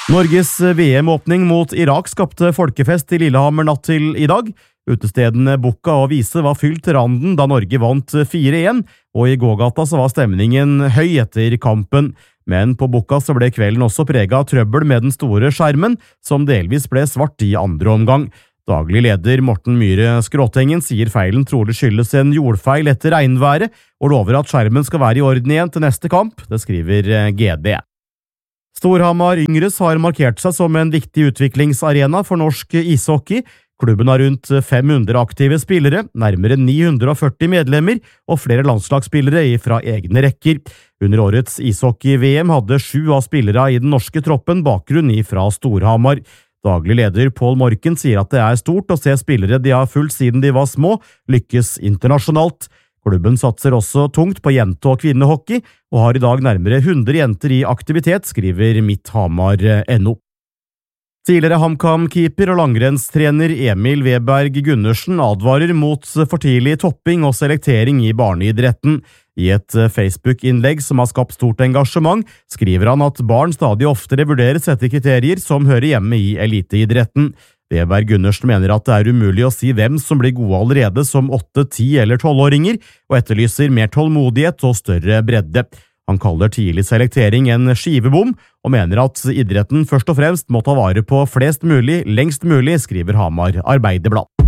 Norges VM-åpning mot Irak skapte folkefest i Lillehammer natt til i dag. Utestedene Bukka og Vise var fylt til randen da Norge vant 4-1, og i gågata så var stemningen høy etter kampen. Men på Bukka så ble kvelden også preget av trøbbel med den store skjermen, som delvis ble svart i andre omgang. Daglig leder Morten Myhre Skråtengen sier feilen trolig skyldes en jordfeil etter regnværet, og lover at skjermen skal være i orden igjen til neste kamp, det skriver GD. Storhamar Yngres har markert seg som en viktig utviklingsarena for norsk ishockey. Klubben har rundt 500 aktive spillere, nærmere 940 medlemmer og flere landslagsspillere fra egne rekker. Under årets ishockey-VM hadde 7 av spillere i den norske troppen bakgrunn fra Storhamar. Daglig leder Paul Morken sier at det er stort å se spillere de har fulgt siden de var små, lykkes internasjonalt. Klubben satser også tungt på jente- og kvinnehockey, og har i dag nærmere 100 jenter i aktivitet, skriver Midthamar.no. Tidligere HamKam-keeper og langrennstrener Emil Weberg Gundersen advarer mot for tidlig topping og selektering i barneidretten. I et Facebook-innlegg som har skapt stort engasjement, skriver han at barn stadig oftere vurderes etter kriterier som hører hjemme i eliteidretten. Weberg Gundersen mener at det er umulig å si hvem som blir gode allerede som 8-, 10- eller 12-åringer, og etterlyser mer tålmodighet og større bredde. Han kaller tidlig selektering en skivebom, og mener at idretten først og fremst må ta vare på flest mulig, lengst mulig, skriver Hamar Arbeiderblad.